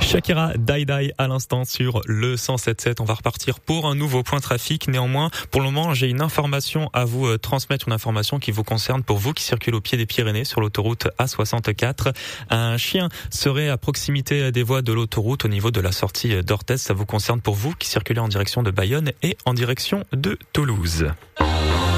Shakira Die Die à l'instant sur le 107.7. On va repartir pour un nouveau point trafic. Néanmoins, pour le moment, j'ai une information à vous transmettre, une information qui vous concerne pour vous qui circulez au pied des Pyrénées sur l'autoroute A64. Un chien serait à proximité des voies de l'autoroute au niveau de la sortie d'Orthez. Ça vous concerne pour vous qui circulez en direction de Bayonne et en direction de Toulouse.